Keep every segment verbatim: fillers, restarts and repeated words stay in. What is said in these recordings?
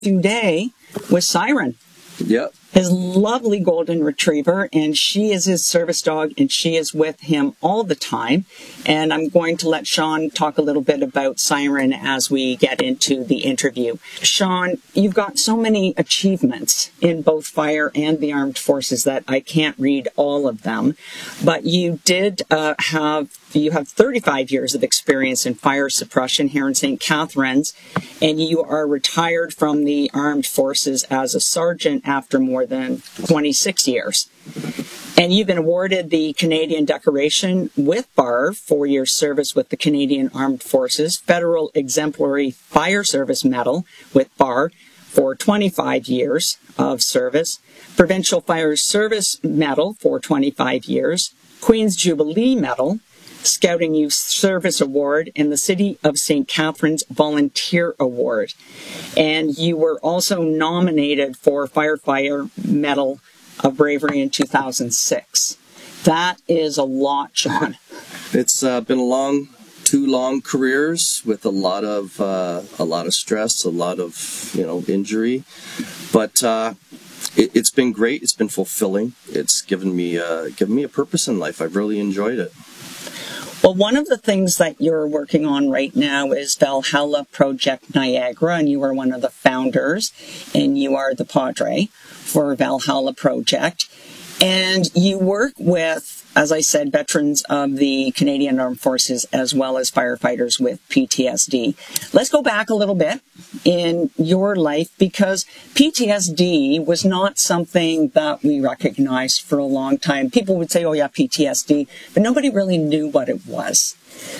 today with Siren. Yep. His lovely golden retriever, and she is his service dog, and she is with him all the time. And I'm going to let Sean talk a little bit about Siren as we get into the interview. Sean, you've got so many achievements in both fire and the armed forces that I can't read all of them, but you did uh, have You have thirty-five years of experience in fire suppression here in Saint Catharines, and you are retired from the armed forces as a sergeant after more than twenty-six years. And you've been awarded the Canadian Decoration with B A R for your service with the Canadian Armed Forces, Federal Exemplary Fire Service Medal with B A R for twenty-five years of service, Provincial Fire Service Medal for twenty-five years, Queen's Jubilee Medal, Scouting Youth Service Award, and the City of Saint Catharines Volunteer Award. And you were also nominated for Firefighter Medal of Bravery in two thousand six. That is a lot, Sean. It's uh, been a long, two long careers with a lot of uh, a lot of stress, a lot of you know injury, but uh, it, it's been great. It's been fulfilling. It's given me uh, given me a purpose in life. I've really enjoyed it. Well, one of the things that you're working on right now is Valhalla Project Niagara, and you are one of the founders, and you are the Padre for Valhalla Project. And you work with, as I said, veterans of the Canadian Armed Forces as well as firefighters with P T S D. Let's go back a little bit in your life, because P T S D was not something that we recognized for a long time. People would say, oh yeah, P T S D, but nobody really knew what it was.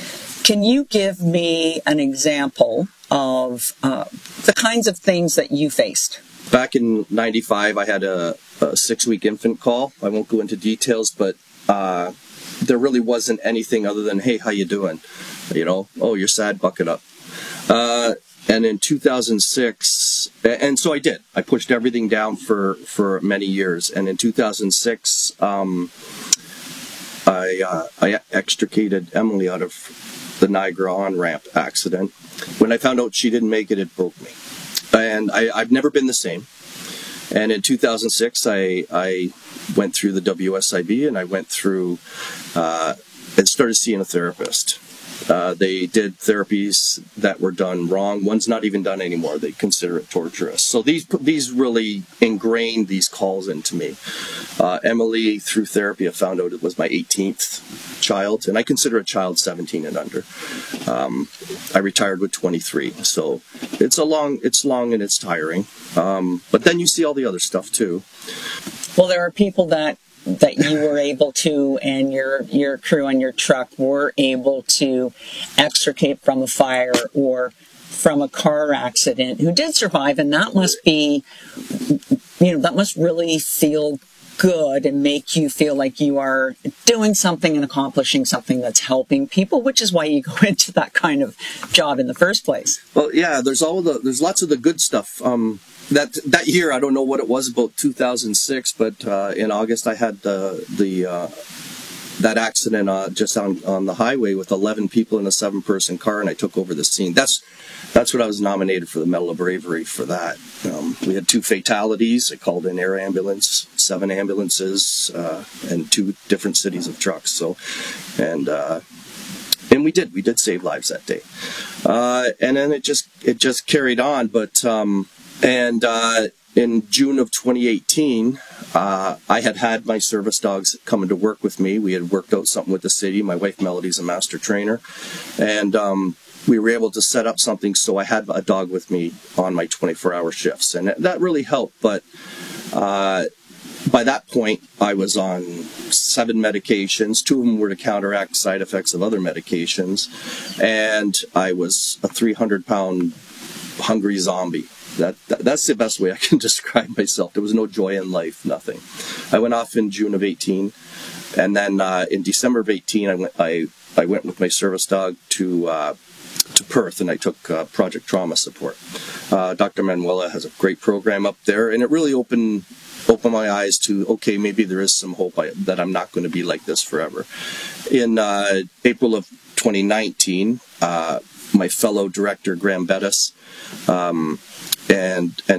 Can you give me an example of uh, the kinds of things that you faced? Back in ninety-five, I had a, a six-week infant call. I won't go into details, but uh, there really wasn't anything other than, hey, how you doing? You know, oh, you're sad, buck it up. Uh, and in two thousand six, and so I did. I pushed everything down for, for many years. And in two thousand six, um, I, uh, I extricated Emily out of the Niagara on-ramp accident. When I found out she didn't make it, it broke me. And I, I've never been the same. And in two thousand six, I, I went through the W S I B, and I went through uh, and started seeing a therapist. Uh, they did therapies that were done wrong. One's not even done anymore. They consider it torturous. So these these really ingrained these calls into me. Uh, Emily, through therapy, I found out it was my eighteenth child, and I consider a child seventeen and under. Um, I retired with twenty-three, so it's a long, it's long and it's tiring. Um, but then you see all the other stuff too. Well, there are people that that you were able to, and your your crew on your truck were able to extricate from a fire or from a car accident, who did survive, and that must be, you know, that must really feel good and make you feel like you are doing something and accomplishing something that's helping people, which is why you go into that kind of job in the first place. Well, yeah, there's all the there's lots of the good stuff. Um, that that year, I don't know what it was, about two thousand six, but uh, in August I had the the uh, that accident uh, just on on the highway with eleven people in a seven person car, and I took over the scene. That's that's what I was nominated for the Medal of Bravery for that. Um, we had two fatalities. I called in air ambulance, seven ambulances, uh, and two different cities of trucks. So, and uh, and we did we did save lives that day. Uh, and then it just it just carried on. But um, and uh, in June of twenty eighteen, uh, I had had my service dogs coming to work with me. We had worked out something with the city. My wife Melody's a master trainer, and um, we were able to set up something so I had a dog with me on my twenty-four hour shifts, and that really helped. But uh, by that point, I was on seven medications. Two of them were to counteract side effects of other medications, and I was a three hundred pound hungry zombie. That, that that's the best way I can describe myself. There was no joy in life, nothing. I went off in June of eighteen, and then uh, in December of eighteen, I went I I went with my service dog to uh, to Perth, and I took uh, Project Trauma Support. Uh, Doctor Manuela has a great program up there, and it really opened opened my eyes to, okay, maybe there is some hope I, that I'm not going to be like this forever. In uh, April of twenty nineteen, uh, my fellow director Graham Bettis um, and and